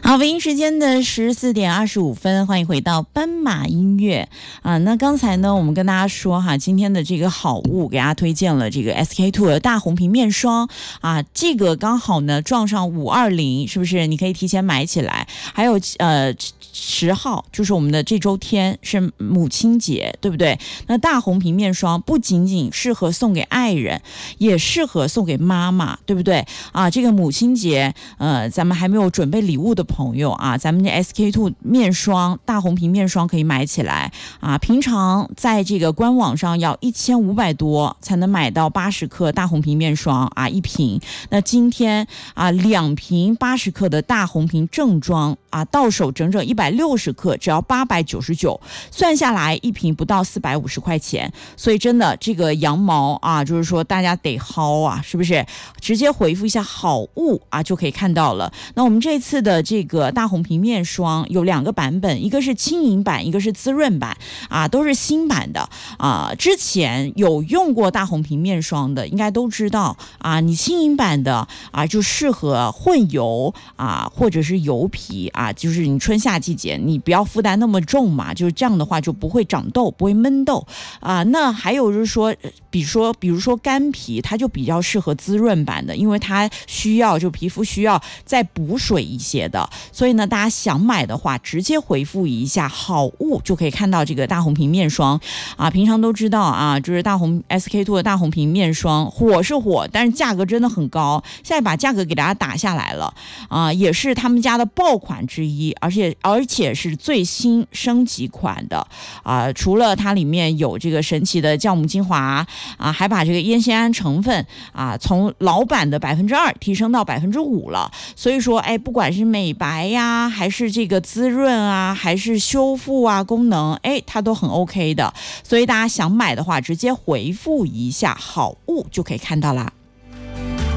好，北京时间的14:25，欢迎回到斑马音乐啊。那刚才呢，我们跟大家说哈，今天的这个好物给大家推荐了这个 SK-II 的大红瓶面霜啊，这个刚好呢撞上520，是不是？你可以提前买起来。还有10号就是我们的这周天是母亲节，对不对？那大红瓶面霜不仅仅适合送给爱人，也适合送给妈妈，对不对啊？这个母亲节，咱们还没有准备礼物的朋友啊，咱们的 SK-II 面霜大红瓶面霜可以买起来啊。平常在这个官网上要1500多才能买到80克大红瓶面霜啊一瓶。那今天啊2瓶80克的大红瓶正装啊，到手整整160克，只要899，算下来一瓶不到450块钱。所以真的这个羊毛啊，就是说大家得薅啊，是不是？直接回复一下好物啊，就可以看到了。那我们这次的这个大红瓶面霜有2个版本，一个是轻盈版，一个是滋润版啊，都是新版的啊。之前有用过大红瓶面霜的应该都知道啊，你轻盈版的啊就适合混油啊，或者是油皮啊，就是你春夏季节你不要负担那么重嘛，就是这样的话就不会长痘，不会闷痘啊。那还有就是说，比如说干皮，它就比较适合滋润版的，因为它需要就皮肤需要再补水一些的。所以呢，大家想买的话，直接回复一下好物就可以看到这个大红瓶面霜啊。平常都知道啊，就是大红 SK-II 的大红瓶面霜火是火，但是价格真的很高，现在把价格给大家打下来了啊，也是他们家的爆款之一，而且是最新升级款的啊。除了它里面有这个神奇的酵母精华啊，还把这个烟酰胺成分啊从老版的2%提升到5%了。所以说，不管是美白呀，还是这个滋润啊，还是修复啊功能，它都很 OK 的。所以大家想买的话，直接回复一下好物就可以看到啦。